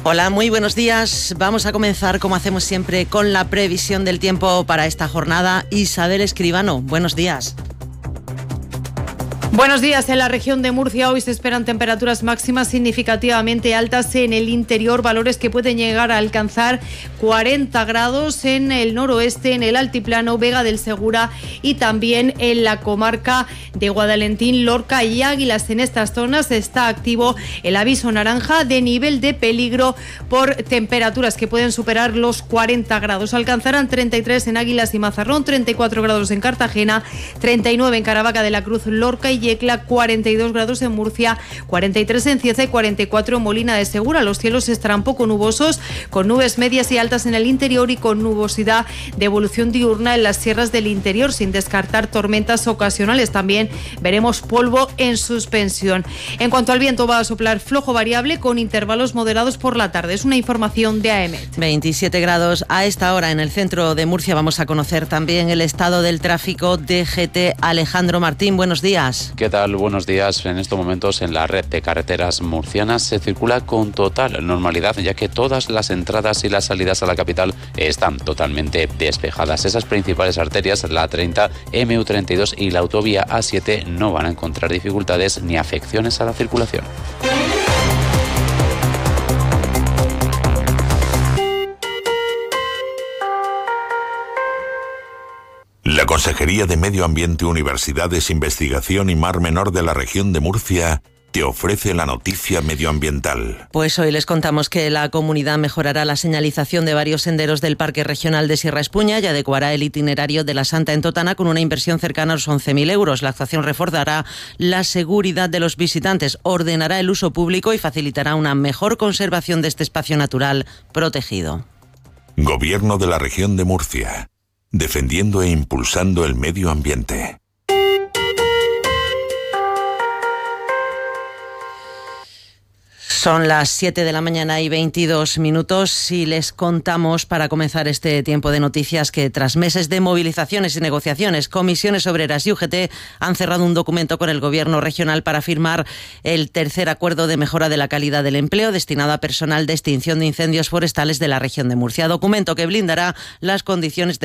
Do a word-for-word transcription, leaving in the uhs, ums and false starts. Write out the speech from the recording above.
Hola, muy buenos días. Vamos a comenzar, como hacemos siempre, con la previsión del tiempo para esta jornada. Isabel Escribano, buenos días. Buenos días. En la región de Murcia hoy se esperan temperaturas máximas significativamente altas en el interior, valores que pueden llegar a alcanzar cuarenta grados en el noroeste, en el altiplano, Vega del Segura y también en la comarca de Guadalentín, Lorca y Águilas. En estas zonas está activo el aviso naranja de nivel de peligro por temperaturas que pueden superar los cuarenta grados. Alcanzarán treinta y tres en Águilas y Mazarrón, treinta y cuatro grados en Cartagena, treinta y nueve en Caravaca de la Cruz, Lorca y Yecla, cuarenta y dos grados en Murcia, cuarenta y tres en Cieza y cuarenta y cuatro en Molina de Segura. Los cielos estarán poco nubosos, con nubes medias y altas en el interior y con nubosidad de evolución diurna en las sierras del interior, sin descartar tormentas ocasionales. También veremos polvo en suspensión. En cuanto al viento, va a soplar flojo variable con intervalos moderados por la tarde. Es una información de A E M E T. veintisiete grados a esta hora en el centro de Murcia. Vamos a conocer también el estado del tráfico. D G T Alejandro Martín, buenos días. ¿Qué tal? Buenos días. En estos momentos en la red de carreteras murcianas se circula con total normalidad, ya que todas las entradas y las salidas a la capital están totalmente despejadas. Esas principales arterias, la treinta, M U treinta y dos y la autovía A siete, no van a encontrar dificultades ni afecciones a la circulación. La Consejería de Medio Ambiente, Universidades, Investigación y Mar Menor de la región de Murcia te ofrece la noticia medioambiental. Pues hoy les contamos que la comunidad mejorará la señalización de varios senderos del Parque Regional de Sierra Espuña y adecuará el itinerario de la Santa en Totana con una inversión cercana a los once mil euros. La actuación reforzará la seguridad de los visitantes, ordenará el uso público y facilitará una mejor conservación de este espacio natural protegido. Gobierno de la región de Murcia, defendiendo e impulsando el medio ambiente. Son las siete de la mañana y veintidós minutos y les contamos, para comenzar este tiempo de noticias, que tras meses de movilizaciones y negociaciones, Comisiones Obreras y U G T han cerrado un documento con el Gobierno regional para firmar el tercer acuerdo de mejora de la calidad del empleo destinado a personal de extinción de incendios forestales de la región de Murcia. Documento que blindará las condiciones de